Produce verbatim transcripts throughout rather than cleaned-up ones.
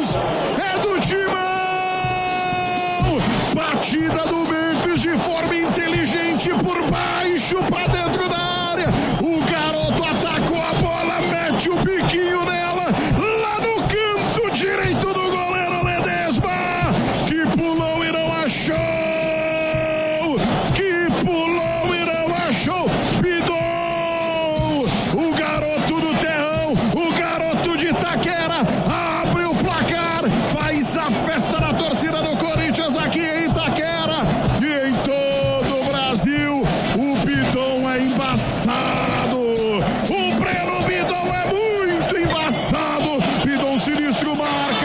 Corinthians, é do Timão! Batida do Memphis de forma inteligente por baixo pra dentro da área. O garoto atacou a bola, mete o biquinho nela, lá no canto direito do goleiro Ledesma, que pulou e não achou. Que pulou e não achou. Bidon, o garoto do terrão, o garoto de Itaquera, abre o placar, faz a festa na torcida do Corinthians aqui em Itaquera e em todo o Brasil. O Bidon é embaçado, o Breno Bidon é muito embaçado. Bidon sinistro marca.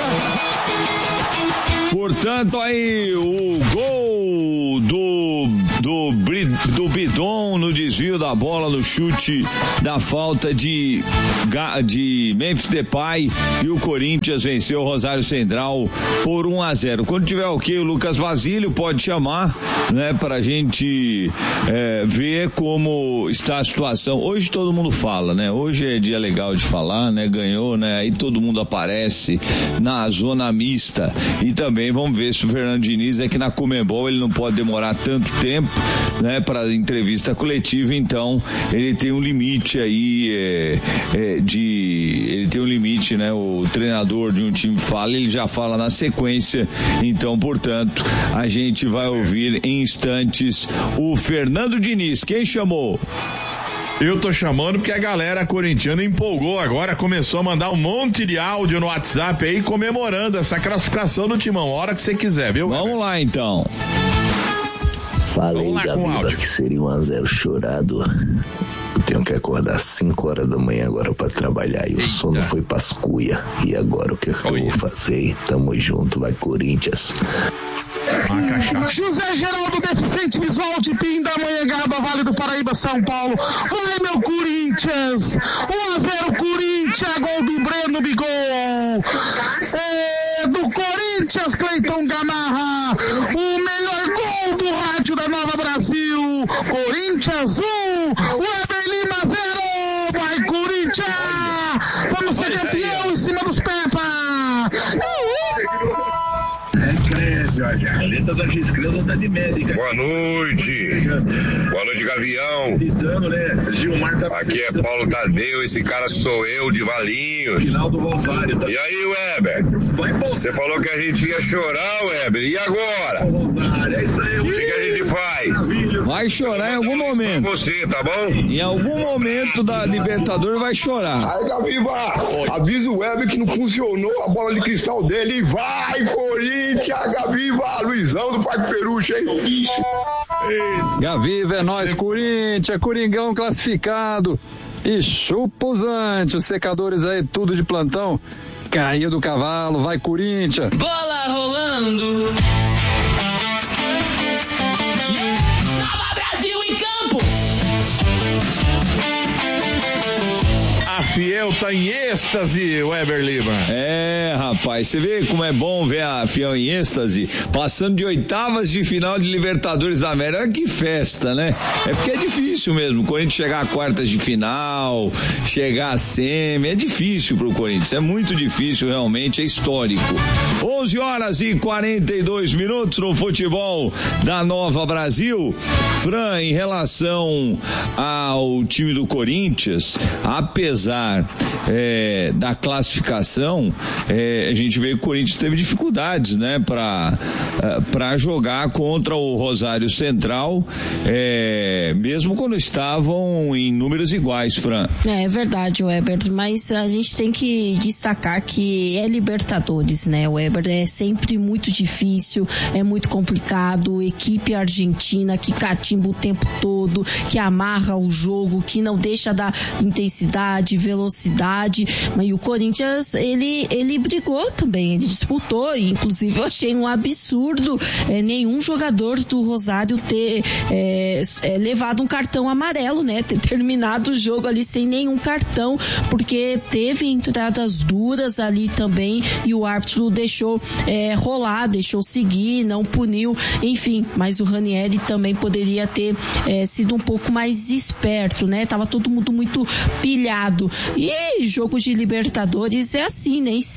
Portanto, aí o gol do, do, do Bidon no desvio da bola, no chute da falta de, de Memphis Depay, e o Corinthians venceu o Rosário Central por um a zero. Quando tiver ok, o Lucas Vasílio pode chamar, né, pra gente é, ver como está a situação. Hoje todo mundo fala, né? Hoje é dia legal de falar, né? Ganhou, né? Aí todo mundo aparece na zona mista. E também vamos ver se o Fernando Diniz é que na Conmebol ele não pode demorar tanto tempo, né, para entrevista coletiva, então ele tem um limite aí é, é, de ele tem um limite, né? O treinador de um time fala, ele já fala na sequência, então portanto a gente vai ouvir em instantes o Fernando Diniz. Quem chamou? Eu tô chamando porque a galera corintiana empolgou agora, começou a mandar um monte de áudio no WhatsApp aí comemorando essa classificação do Timão. Hora que você quiser, viu? Vamos lá então. Falei, Gabiba, que seria um a zero chorado. Eu tenho que acordar às cinco horas da manhã agora pra trabalhar e o sono foi pras cuia. E agora o que, é que eu vou fazer? Tamo junto, vai Corinthians. José Geraldo, deficiente visual de Pindamonhangaba, Vale do Paraíba, São Paulo. Vai, meu Corinthians! um a zero Corinthians, gol do Breno Bigol. É do Corinthians, Cleiton Gamarra. O melhor gol do rádio da Nova Brasil. Corinthians um, Weber Lima zero. Vai, Corinthians! Vamos ser campeão em cima dos Pepa. A letra da Giscreusa tá de médica. Boa noite. Boa noite, Gavião. Aqui é Paulo Tadeu, esse cara sou eu, de Valinhos. E aí, Weber? Você falou que a gente ia chorar, Weber. E agora? O que, que a gente faz? Vai chorar em algum momento. Você, tá bom? Em algum momento da Libertadores vai chorar. Aí, Gabiba, avisa o Weber que não funcionou a bola de cristal dele. E vai, Corinthians, Gabiba. Luizão do Parque Peruche, hein? Gaviva é nós, Corinthians, Coringão classificado. E chupa os antes, os secadores aí, tudo de plantão. Caiu do cavalo, vai Corinthians. Bola rolando. Nova Brasil em campo. A Fiel tá em êxtase, Weber Lima. É, rapaz, você vê como é bom ver a Fiel em êxtase, passando de oitavas de final de Libertadores da América. Olha que festa, né? É porque é difícil mesmo, o Corinthians chegar a quartas de final, chegar a semi, é difícil pro Corinthians, é muito difícil realmente, é histórico. onze horas e quarenta e dois minutos no futebol da Nova Brasil. Fran, em relação ao time do Corinthians, apesar É, da classificação, é, a gente vê que o Corinthians teve dificuldades, né, para para jogar contra o Rosário Central, é, mesmo quando estavam em números iguais, Fran. É, é verdade, Weber, mas a gente tem que destacar que é Libertadores, né, Weber, é sempre muito difícil, é muito complicado, equipe argentina que catimba o tempo todo, que amarra o jogo, que não deixa dar intensidade, velocidade, mas o Corinthians, ele, ele brigou também, ele disputou, e inclusive eu achei um absurdo é, nenhum jogador do Rosário ter é, é, levado um cartão amarelo, né, ter terminado o jogo ali sem nenhum cartão, porque teve entradas duras ali também, e o árbitro deixou é, rolar, deixou seguir, não puniu, enfim, mas o Ranieri também poderia ter é, sido um pouco mais esperto, né, tava todo mundo muito pilhado. E jogo de Libertadores é assim, nem sempre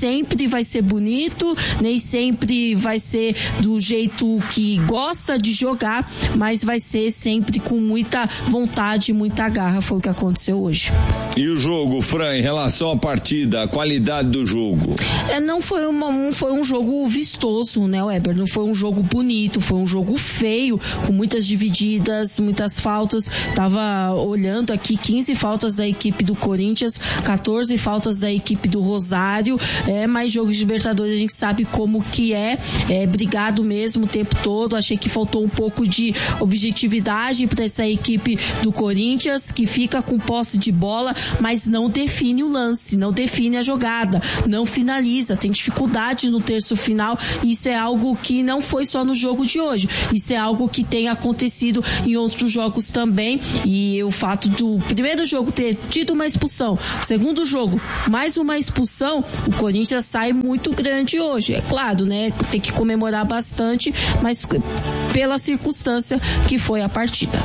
vai ser bonito, nem sempre vai ser do jeito que gosta de jogar, mas vai ser sempre com muita vontade, muita garra. Foi o que aconteceu hoje. E o jogo, Fran, em relação à partida, a qualidade do jogo? É, não foi, uma, um, foi um jogo vistoso, né, Weber? Não foi um jogo bonito, foi um jogo feio, com muitas divididas, muitas faltas. Tava olhando aqui, quinze faltas da equipe do Corinthians, quatorze faltas da equipe do Rosário. É, mais jogos de Libertadores a gente sabe como que é, é brigado mesmo o tempo todo. Achei que faltou um pouco de objetividade para essa equipe do Corinthians, que fica com posse de bola, mas não define o lance, não define a jogada, não finaliza, tem dificuldade no terço final. Isso é algo que não foi só no jogo de hoje, isso é algo que tem acontecido em outros jogos também. E o fato do primeiro jogo ter tido uma expulsão, o segundo jogo mais uma expulsão, o Corinthians sai muito grande hoje. É claro, né, tem que comemorar bastante, mas pela circunstância que foi a partida.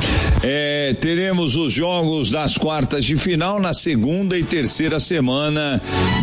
É, teremos os jogos das quartas de final na segunda e terceira semana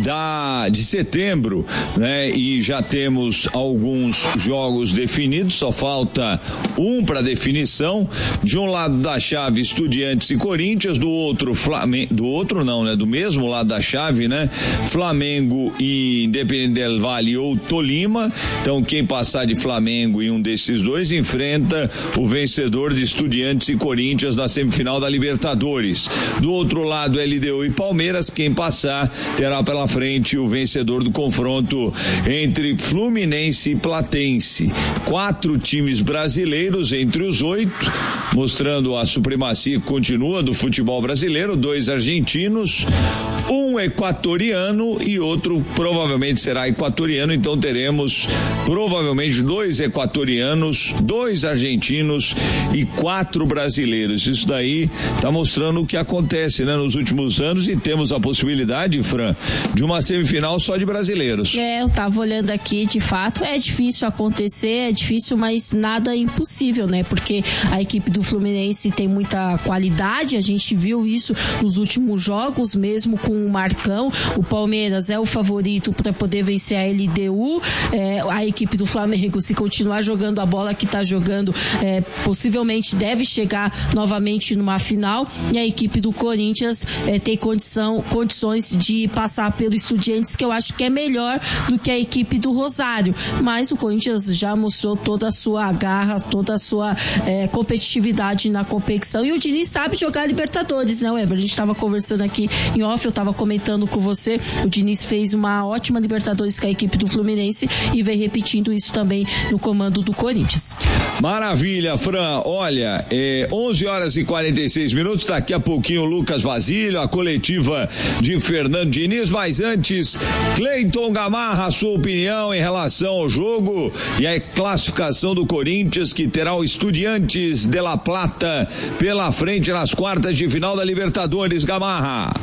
da, de setembro, né? E já temos alguns jogos definidos, só falta um para definição. De um lado da chave, Estudiantes e Corinthians, do outro Flamengo, do outro não, né? Do mesmo lado da chave, né? Flamengo e Independente del Valle ou Tolima. Então quem passar de Flamengo em um desses dois enfrenta o vencedor de Estudiantes e Corinthians na semifinal da Libertadores. Do outro lado, L D U e Palmeiras. Quem passar terá pela frente o vencedor do confronto entre Fluminense e Platense. Quatro times brasileiros entre os oito, mostrando a supremacia que continua do futebol brasileiro. Dois argentinos, um equatoriano e outro provavelmente será equatoriano. Então teremos provavelmente dois equatorianos, dois argentinos e quatro brasileiros. Isso daí está mostrando o que acontece, né, nos últimos anos, e temos a possibilidade, Fran, de uma semifinal só de brasileiros. É, eu tava olhando aqui, de fato, é difícil acontecer, é difícil, mas nada é impossível, né? Porque a equipe do Fluminense tem muita qualidade, a gente viu isso nos últimos jogos, mesmo com o Marcão. O Palmeiras é o favorito para poder vencer a L D U. É, a equipe do Flamengo, se continuar jogando a bola que tá jogando, é, possivelmente deve chegar novamente numa final. E a equipe do Corinthians é, tem condição, condições de passar pelo Estudiantes, que eu acho que é melhor do que a equipe do Rosário. Mas o Corinthians já mostrou toda a sua garra, toda a sua é, competitividade na competição. E o Diniz sabe jogar Libertadores, né, Weber? A gente estava conversando aqui em off, eu estava comentando com você. O Diniz fez uma ótima Libertadores com a equipe do Fluminense e vem repetindo isso também no comando do Corinthians. Maravilha, Fran. Olha, é onze horas e quarenta e seis minutos. Daqui a pouquinho o Lucas Basílio, a coletiva de Fernando Diniz. Mas antes, Cleiton Gamarra, a sua opinião em relação ao jogo e a classificação do Corinthians, que terá o Estudiantes de La Plata pela frente nas quartas de final da Libertadores. Gamarra.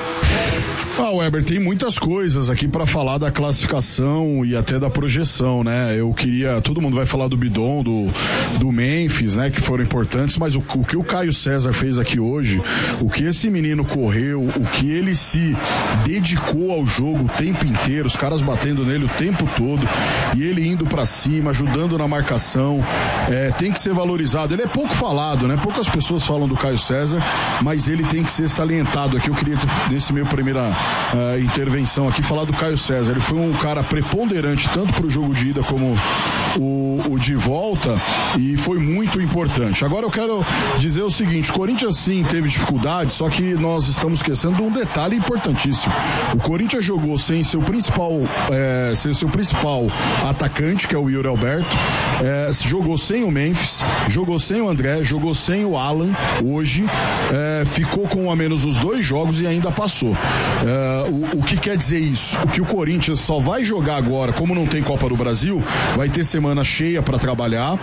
Ah, Weber, tem muitas coisas aqui para falar da classificação e até da projeção, né? Eu queria, todo mundo vai falar do Bidon, do, do Memphis, né? Que foram importantes, mas o, o que o Caio César fez aqui hoje, o que esse menino correu, o que ele se dedicou ao jogo o tempo inteiro, os caras batendo nele o tempo todo e ele indo para cima, ajudando na marcação, é, tem que ser valorizado. Ele é pouco falado, né? Poucas pessoas falam do Caio César, mas ele tem que ser salientado aqui. Eu queria, nesse meu primeira Uh, intervenção aqui, falar do Caio César. Ele foi um cara preponderante tanto para o jogo de ida como o, o de volta, e foi muito importante. Agora eu quero dizer o seguinte: o Corinthians sim teve dificuldade, só que nós estamos esquecendo de um detalhe importantíssimo. O Corinthians jogou sem seu principal é, sem seu principal atacante, que é o Yuri Alberto, é, jogou sem o Memphis, jogou sem o André, jogou sem o Alan hoje, é, ficou com a menos os dois jogos e ainda passou. É, o, o que quer dizer isso? O que o Corinthians só vai jogar agora, como não tem Copa do Brasil, vai ter semana cheia para trabalhar,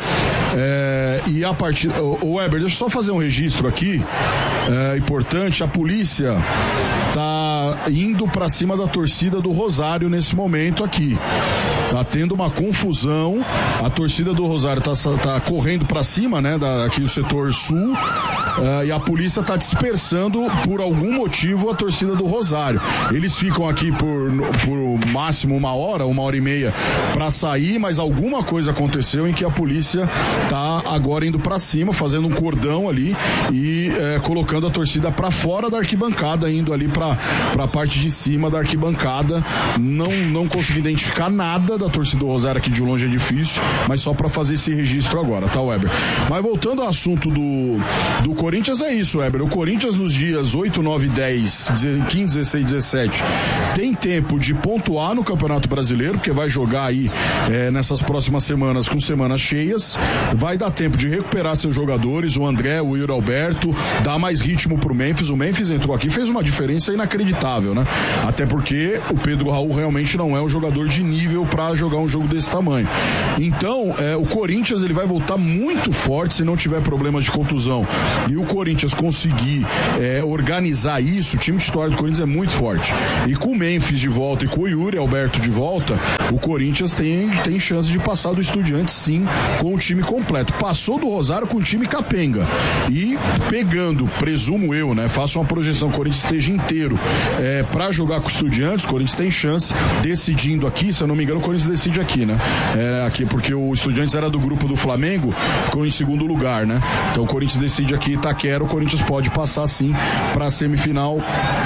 é, e a partir... O Weber, deixa eu só fazer um registro aqui, é, importante. A polícia tá indo para cima da torcida do Rosário nesse momento aqui. Tá tendo uma confusão. A torcida do Rosário tá, tá correndo pra cima, né? Da, aqui do setor sul. Uh, e a polícia tá dispersando por algum motivo a torcida do Rosário. Eles ficam aqui por, por máximo uma hora, uma hora e meia pra sair, mas alguma coisa aconteceu em que a polícia tá agora indo pra cima, fazendo um cordão ali e é, colocando a torcida pra fora da arquibancada, indo ali pra, pra parte de cima da arquibancada. Não, não consegui identificar nada da torcida do Rosário, aqui de longe é difícil, mas só pra fazer esse registro agora, tá, Weber? Mas voltando ao assunto do, do Corinthians, é isso, Weber. O Corinthians nos dias oito, nove, dez, quinze, dezesseis, dezessete tem tempo de pontuar no Campeonato Brasileiro, porque vai jogar aí é, nessas próximas semanas com semanas cheias. Vai dar tempo de recuperar seus jogadores, o André, o Yuri Alberto, dar mais ritmo pro Memphis. O Memphis entrou aqui, fez uma diferença inacreditável, né? Até porque o Pedro Raul realmente não é um jogador de nível para jogar um jogo desse tamanho. Então, é, o Corinthians ele vai voltar muito forte se não tiver problemas de contusão. E o Corinthians conseguir é, organizar isso, o time titular do Corinthians é muito forte. E com o Memphis de volta e com o Yuri Alberto de volta, o Corinthians tem, tem chance de passar do Estudiantes, sim, com o time completo. Passou do Rosário com o time capenga. E pegando, presumo eu, né? Faço uma projeção, o Corinthians esteja inteiro é, para jogar com o Estudiantes, o Corinthians tem chance, decidindo aqui, se eu não me engano, o Corinthians decide aqui, né? É, aqui, porque o Estudiantes era do grupo do Flamengo, ficou em segundo lugar, né? Então o Corinthians decide aqui Itaquera, o Corinthians pode passar sim para a semifinal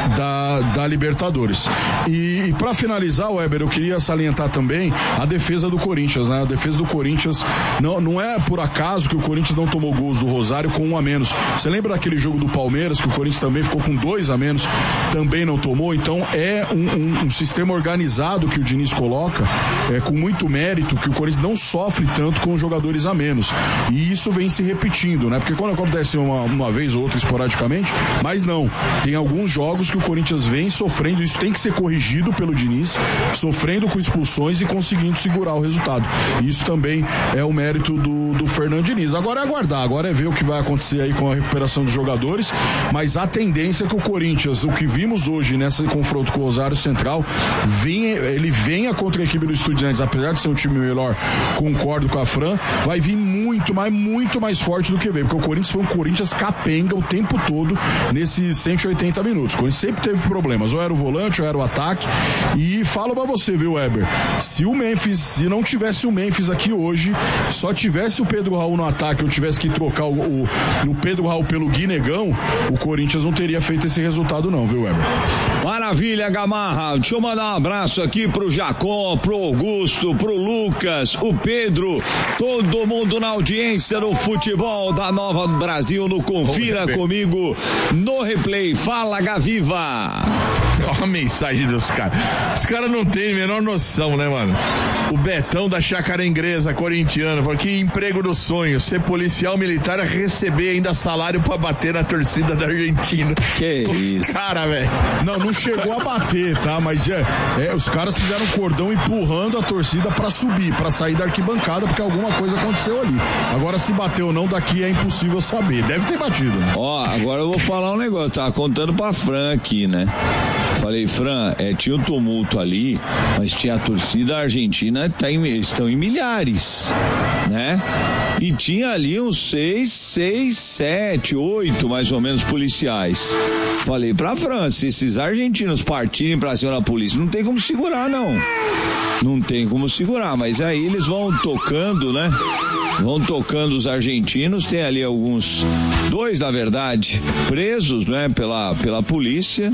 da, da Libertadores. E, e para finalizar, Weber, eu queria salientar também a defesa do Corinthians, né? A defesa do Corinthians, não, não é por acaso que o Corinthians não tomou gols do Rosário com um a menos. Você lembra daquele jogo do Palmeiras, que o Corinthians também ficou com dois a menos, também não tomou? Então é um, um, um sistema organizado que o Diniz coloca, é, com muito mérito, que o Corinthians não sofre tanto com os jogadores a menos. E isso vem se repetindo, né? Porque quando acontece uma, uma vez ou outra esporadicamente, mas não, tem alguns jogos que o Corinthians vem sofrendo, isso tem que ser corrigido pelo Diniz, sofrendo com expulsões e conseguindo segurar o resultado. Isso também é o mérito do, do Fernando Diniz. Agora é aguardar, agora é ver o que vai acontecer aí com a recuperação dos jogadores, mas a tendência é que o Corinthians, o que vimos hoje nesse confronto com o Rosário Central, vem, ele venha contra a equipe do Estudiantes, apesar de ser um time melhor, concordo com a Fran, vai vir muito, mas muito mais forte do que veio, porque o Corinthians foi um Corinthians capenga o tempo todo nesses cento e oitenta minutos. O Corinthians sempre teve problemas, ou era o volante, ou era o ataque, e falo pra você, viu, Weber, se o Memphis, se não tivesse o Memphis aqui hoje, só tivesse o Pedro Raul no ataque, ou tivesse que trocar o, o, o Pedro Raul pelo Guinegão, o Corinthians não teria feito esse resultado não, viu, Weber? Maravilha, Gamarra. Deixa eu mandar um abraço aqui pro Jacó, pro Augusto, pro Lucas, o Pedro, todo mundo na audiência no futebol da Nova Brasil, no Confira Comigo no Replay. Fala, Gaviva. Olha a mensagem dos caras. Os caras não têm a menor noção, né, mano? O Betão da Chácara Inglesa, corintiano, falou que emprego do sonho, ser policial militar é receber ainda salário pra bater na torcida da Argentina. Que os isso? Cara, velho. Não, não chegou a bater, tá? Mas é, é, os caras fizeram um cordão empurrando a torcida pra subir, pra sair da arquibancada, porque alguma coisa aconteceu ali. Agora, se bateu ou não, daqui é impossível saber. Deve ter batido, né? Ó, agora eu vou falar um negócio. Tava contando pra Fran aqui, né? Falei, Fran, é, tinha um tumulto ali, mas tinha a torcida argentina, tá em, estão em milhares, né? E tinha ali uns seis, seis, sete, oito, mais ou menos, policiais. Falei pra Fran, se esses argentinos partirem pra cima da polícia, não tem como segurar, não. Não tem como segurar, mas aí eles vão tocando, né? Vão tocando os argentinos, tem ali alguns, dois na verdade, presos, né, pela, pela polícia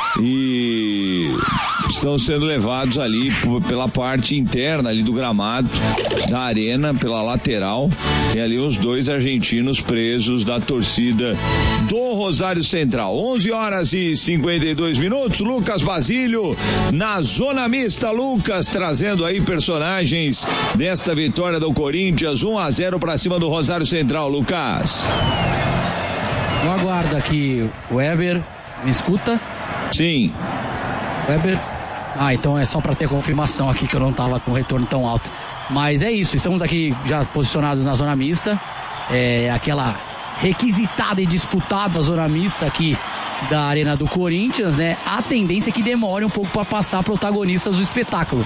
e estão sendo levados ali por, pela parte interna ali do gramado da arena, pela lateral. Tem ali os dois argentinos presos da torcida do Rosário Central. onze horas e cinquenta e dois minutos. Lucas Basílio na zona mista. Lucas trazendo aí personagens desta vitória do Corinthians, um a zero para cima do Rosário Central. Lucas, eu aguardo aqui o Weber. Me escuta? Sim. Weber. Ah, então é só para ter confirmação aqui que eu não estava com retorno tão alto. Mas é isso, estamos aqui já posicionados na zona mista. É aquela requisitada e disputada zona mista aqui da Arena do Corinthians, né? A tendência é que demore um pouco para passar protagonistas do espetáculo.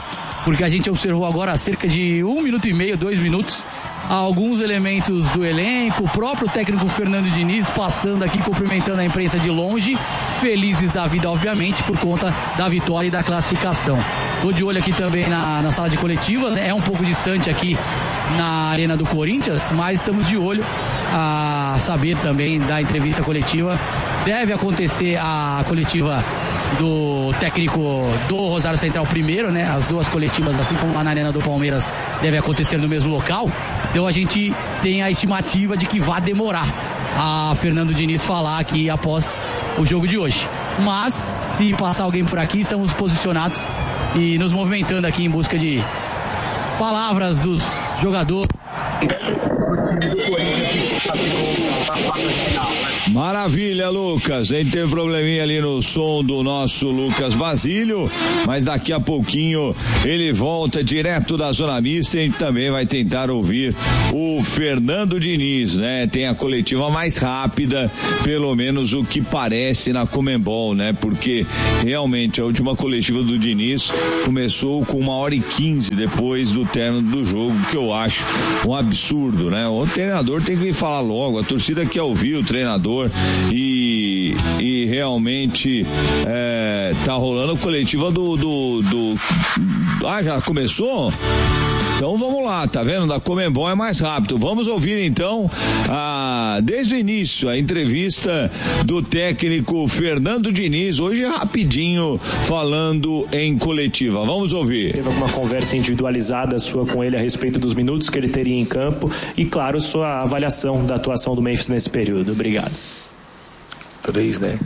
porque a gente observou agora há cerca de um minuto e meio, dois minutos, alguns elementos do elenco, o próprio técnico Fernando Diniz passando aqui, cumprimentando a imprensa de longe, felizes da vida, obviamente, por conta da vitória e da classificação. Tô de olho aqui também na, na sala de coletiva, né? É um pouco distante aqui na Arena do Corinthians, mas estamos de olho a saber também da entrevista coletiva. Deve acontecer a coletiva do técnico do Rosário Central primeiro, né? As duas coletivas, assim como lá na Arena do Palmeiras, deve acontecer no mesmo local. Então a gente tem a estimativa de que vai demorar a Fernando Diniz falar aqui após o jogo de hoje. Mas, se passar alguém por aqui, estamos posicionados e nos movimentando aqui em busca de palavras dos jogadores do time do Corinthians que classificou na fase final. Maravilha, Lucas. A gente teve um probleminha ali no som do nosso Lucas Basílio, mas daqui a pouquinho ele volta direto da Zona Mista e a gente também vai tentar ouvir o Fernando Diniz, né? Tem a coletiva mais rápida, pelo menos o que parece na Conmebol, né? Porque realmente a última coletiva do Diniz começou com uma hora e quinze depois do término do jogo, que eu acho um absurdo, né? O treinador tem que vir falar logo, a torcida quer ouvir o treinador. E, e realmente é, tá rolando a coletiva do, do, do ah, já começou? Então vamos lá, tá vendo? Da Conmebol é mais rápido. Vamos ouvir então a, desde o início a entrevista do técnico Fernando Diniz, hoje rapidinho falando em coletiva. Vamos ouvir. Teve alguma conversa individualizada sua com ele a respeito dos minutos que ele teria em campo e, claro, sua avaliação da atuação do Memphis nesse período. Obrigado. Três, né?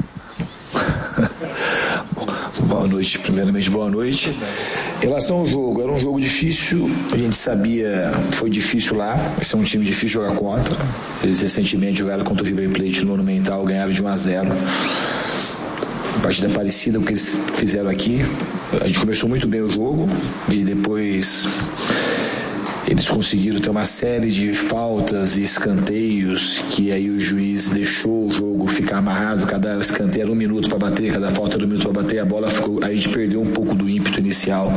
Boa noite, primeiramente boa noite. Em relação ao jogo, era um jogo difícil, a gente sabia, foi difícil lá, esse é um time difícil de jogar contra. Eles recentemente jogaram contra o River Plate no Monumental, ganharam de um a zero. Partida parecida com o que eles fizeram aqui. A gente começou muito bem o jogo e depois eles conseguiram ter uma série de faltas e escanteios que aí o juiz deixou o jogo ficar amarrado, cada escanteio era um minuto para bater, cada falta era um minuto para bater, a bola ficou, a gente perdeu um pouco do ímpeto inicial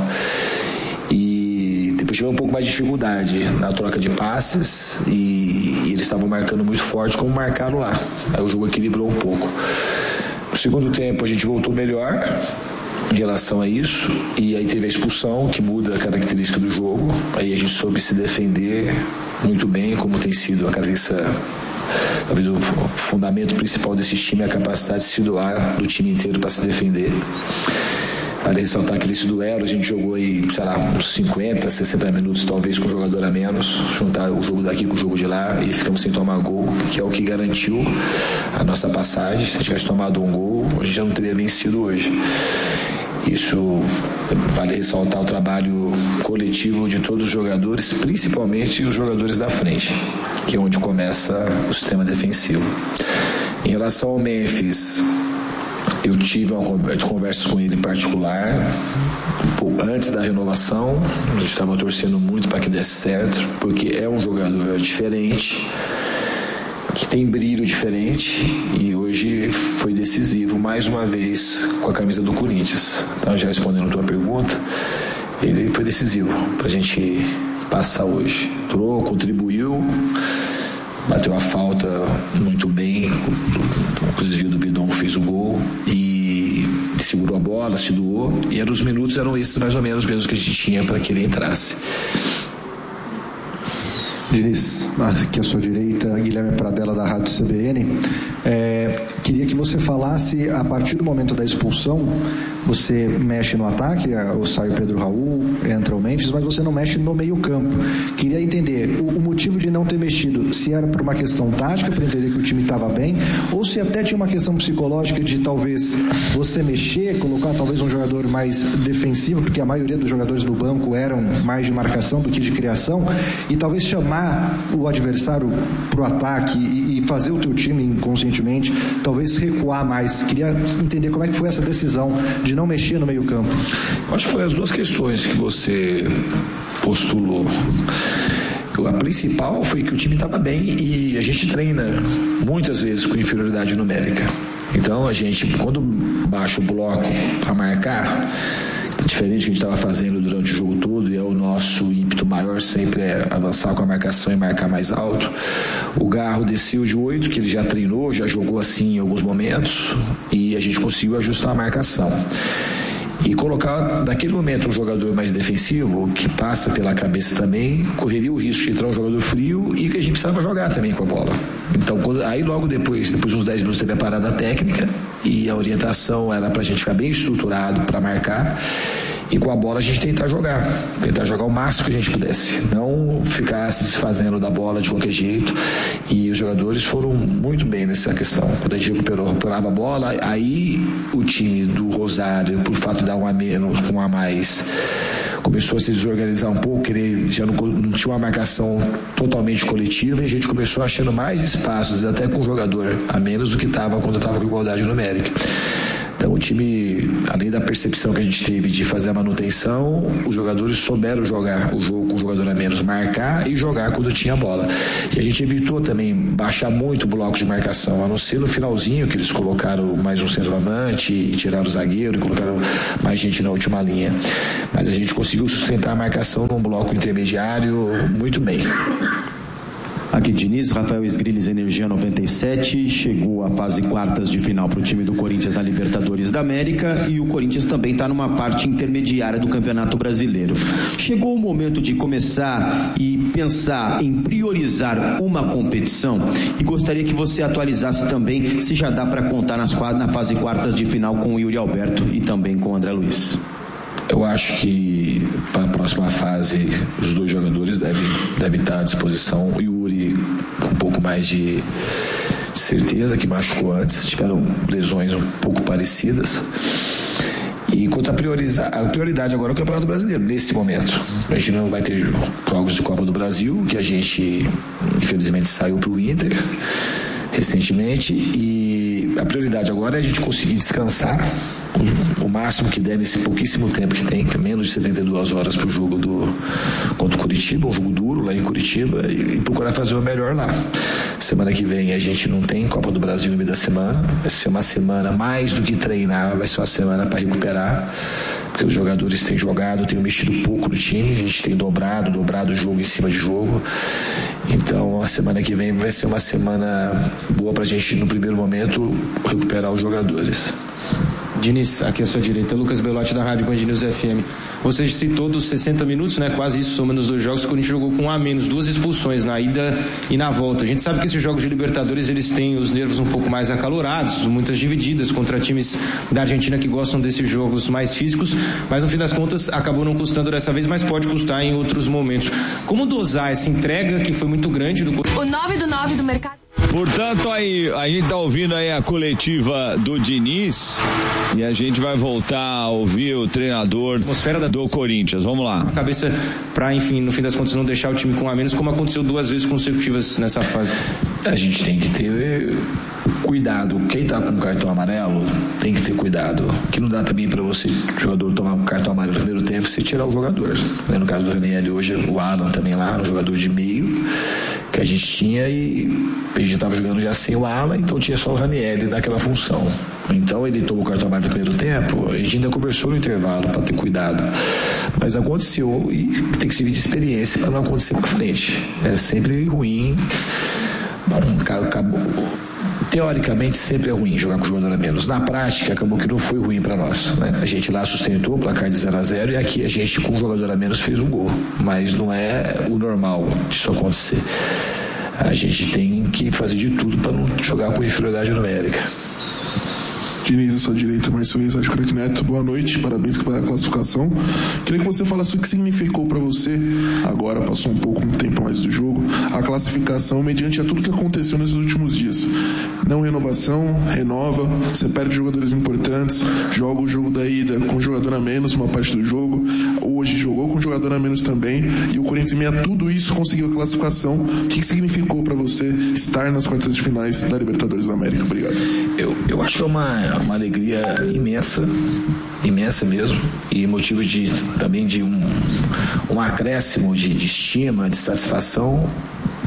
e depois tivemos um pouco mais de dificuldade na troca de passes e, e eles estavam marcando muito forte como marcaram lá, aí o jogo equilibrou um pouco. No segundo tempo a gente voltou melhor em relação a isso, e aí teve a expulsão que muda a característica do jogo, aí a gente soube se defender muito bem, como tem sido a característica, talvez o fundamento principal desse time é a capacidade de se doar do time inteiro para se defender. Vale ressaltar que nesse duelo a gente jogou aí, sei lá, uns cinquenta, sessenta minutos talvez com o jogador a menos, juntar o jogo daqui com o jogo de lá e ficamos sem tomar gol, que é o que garantiu a nossa passagem. Se tivesse tomado um gol, a gente já não teria vencido hoje. Isso vale ressaltar o trabalho coletivo de todos os jogadores, principalmente os jogadores da frente, que é onde começa o sistema defensivo. Em relação ao Memphis, eu tive uma conversa com ele em particular, antes da renovação, a gente estava torcendo muito para que desse certo, porque é um jogador diferente, que tem brilho diferente e hoje foi decisivo mais uma vez com a camisa do Corinthians. Então, já respondendo a tua pergunta, ele foi decisivo para a gente passar hoje. Entrou, contribuiu, bateu a falta muito bem, o desvio do Bidon fez o gol e segurou a bola, se doou, e eram, os minutos eram esses mais ou menos mesmo que a gente tinha para que ele entrasse. Diniz, aqui à sua direita, Guilherme Pradella da Rádio C B N. É, queria que você falasse, a partir do momento da expulsão, você mexe no ataque, sai o Pedro Raul, entra o Memphis, mas você não mexe no meio campo. Queria entender o, o motivo de não ter mexido, se era por uma questão tática, para entender que o time estava bem, ou se até tinha uma questão psicológica de talvez você mexer, colocar talvez um jogador mais defensivo, porque a maioria dos jogadores do banco eram mais de marcação do que de criação, e talvez chamar o adversário para o ataque e, e fazer o teu time inconscientemente, talvez recuar mais. Queria entender como é que foi essa decisão de não mexer no meio campo. Acho que foram as duas questões que você postulou. A principal foi que o time estava bem e a gente treina muitas vezes com inferioridade numérica. Então a gente, quando baixa o bloco para marcar, diferente do que a gente estava fazendo durante o jogo todo, e é o nosso ímpeto maior sempre é avançar com a marcação e marcar mais alto. O Garro desceu de oito, que ele já treinou, já jogou assim em alguns momentos, e a gente conseguiu ajustar a marcação. E colocar, naquele momento, um jogador mais defensivo, que passa pela cabeça também, correria o risco de entrar um jogador frio e que a gente precisava jogar também com a bola. Então, quando, aí logo depois, depois de uns dez minutos, teve a parada técnica e a orientação era para a gente ficar bem estruturado para marcar. E com a bola a gente tentar jogar, tentar jogar o máximo que a gente pudesse, não ficar se desfazendo da bola de qualquer jeito. E os jogadores foram muito bem nessa questão. Quando a gente recuperou, recuperava a bola, aí o time do Rosário, por fato de dar um a menos, um a mais, começou a se desorganizar um pouco, querer, já não, não tinha uma marcação totalmente coletiva, e a gente começou achando mais espaços, até com o jogador a menos do que estava quando estava com igualdade numérica. Então o time, além da percepção que a gente teve de fazer a manutenção, os jogadores souberam jogar o jogo com o jogador a menos, marcar e jogar quando tinha a bola. E a gente evitou também baixar muito o bloco de marcação, a não ser no finalzinho, que eles colocaram mais um centroavante e tiraram o zagueiro e colocaram mais gente na última linha. Mas a gente conseguiu sustentar a marcação num bloco intermediário muito bem. Aqui Diniz, Rafael Esgriles, Energia noventa e sete, chegou à fase quartas de final para o time do Corinthians na Libertadores da América, e o Corinthians também está numa parte intermediária do Campeonato Brasileiro. Chegou o momento de começar e pensar em priorizar uma competição, e gostaria que você atualizasse também se já dá para contar nas, na fase quartas de final com o Yuri Alberto e também com o André Luiz. Eu acho que para a próxima fase os dois jogadores devem, devem estar à disposição. O Yuri com um pouco mais de certeza, que machucou antes, tiveram lesões um pouco parecidas. E quanto a, priorizar, a prioridade agora é o Campeonato Brasileiro, nesse momento. A gente não vai ter jogos de Copa do Brasil, que a gente infelizmente saiu para o Inter recentemente, e a prioridade agora é a gente conseguir descansar o, o máximo que der nesse pouquíssimo tempo que tem, que é menos de setenta e duas horas para o jogo do, contra o Curitiba, um jogo duro lá em Curitiba, e, e procurar fazer o melhor lá. Semana que vem a gente não tem Copa do Brasil no meio da semana, vai ser uma semana mais do que treinar, vai ser uma semana para recuperar, porque os jogadores têm jogado, têm mexido pouco no time, a gente tem dobrado, dobrado o jogo em cima de jogo. Então a semana que vem vai ser uma semana boa pra gente, no primeiro momento, recuperar os jogadores. Diniz, aqui à sua direita, Lucas Belotti da Rádio Band News F M. Você citou dos sessenta minutos, né? Quase isso, somando os dois jogos, o Corinthians jogou com um a menos, duas expulsões na ida e na volta. A gente sabe que esses jogos de Libertadores, eles têm os nervos um pouco mais acalorados, muitas divididas contra times da Argentina que gostam desses jogos mais físicos, mas no fim das contas acabou não custando dessa vez, mas pode custar em outros momentos. Como dosar essa entrega que foi muito grande do O nove do nove do mercado. Portanto, aí, a gente tá ouvindo aí a coletiva do Diniz e a gente vai voltar a ouvir o treinador da... do Corinthians. Vamos lá. Cabeça para, enfim, no fim das contas, não deixar o time com a menos, como aconteceu duas vezes consecutivas nessa fase. A gente tem que ter cuidado. Quem tá com cartão amarelo tem que ter cuidado. Que não dá também para você, o jogador, tomar um cartão amarelo no primeiro tempo e você tirar o jogador. No caso do Ranieri hoje, o Alan também lá, um jogador de meio que a gente tinha, e a gente estava jogando já sem o Alan, então tinha só o Ranieri naquela função. Então ele tomou o cartão amarelo no primeiro tempo, a gente ainda conversou no intervalo para ter cuidado, mas aconteceu e tem que servir de experiência para não acontecer para frente. É sempre ruim. Bom, acabou. Teoricamente sempre é ruim jogar com o jogador a menos. Na prática acabou que não foi ruim para nós, né? A gente lá sustentou o placar de zero a zero e aqui a gente com o jogador a menos fez um gol, mas não é o normal disso acontecer. A gente tem que fazer de tudo para não jogar com inferioridade numérica. Diniz, à sua direita, Márcio Reis, Rádio Craque Neto, boa noite, parabéns pela classificação. Queria que você falasse o que significou para você, agora passou um pouco um tempo mais do jogo, a classificação mediante a tudo que aconteceu nesses últimos dias. Não renovação, renova, você perde jogadores importantes, joga o jogo da ida com jogador a menos, uma parte do jogo, hoje jogou com jogador a menos também, e o Corinthians, em meio a tudo isso, conseguiu a classificação. O que significou para você estar nas quartas de finais da Libertadores da América? Obrigado. Eu, eu acho que é uma uma alegria imensa, imensa mesmo, e motivo de, também de um, um acréscimo de, de estima, de satisfação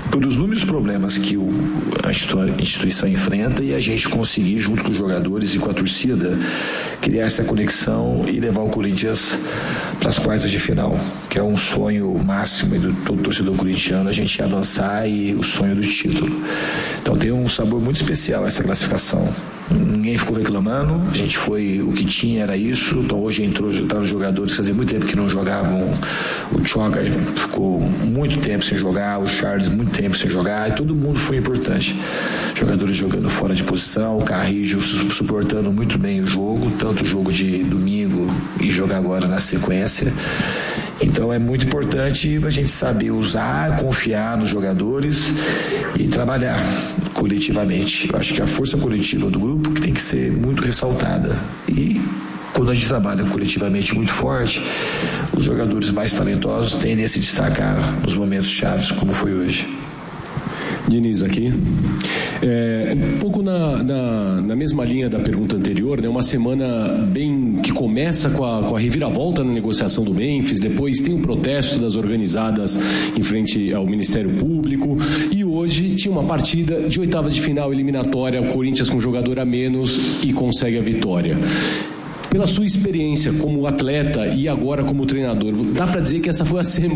pelos números problemas que o, a instituição enfrenta e a gente conseguir, junto com os jogadores e com a torcida, criar essa conexão e levar o Corinthians para as quartas de final, que é um sonho máximo do todo torcedor corintiano, a gente avançar e o sonho do título. Então tem um sabor muito especial essa classificação. Ninguém ficou reclamando, a gente foi, o que tinha era isso. Então hoje entrou, entraram os jogadores, fazia muito tempo que não jogavam. O Choga ficou muito tempo sem jogar, o Charles muito tempo sem jogar, e todo mundo foi importante. Jogadores jogando fora de posição, o Carrijo suportando muito bem o jogo, tanto o jogo de domingo e jogar agora na sequência. Então é muito importante a gente saber usar, confiar nos jogadores e trabalhar coletivamente. Eu acho que a força coletiva do grupo que tem que ser muito ressaltada. E quando a gente trabalha coletivamente muito forte, os jogadores mais talentosos tendem a se destacar nos momentos chaves, como foi hoje. Diniz aqui. É, um pouco na, na, na mesma linha da pergunta anterior, né? Uma semana bem que começa com a, com a reviravolta na negociação do Memphis, depois tem um protesto das organizadas em frente ao Ministério Público e hoje tinha uma partida de oitavas de final eliminatória, o Corinthians com um jogador a menos e consegue a vitória. Pela sua experiência como atleta e agora como treinador, dá para dizer que essa foi a semana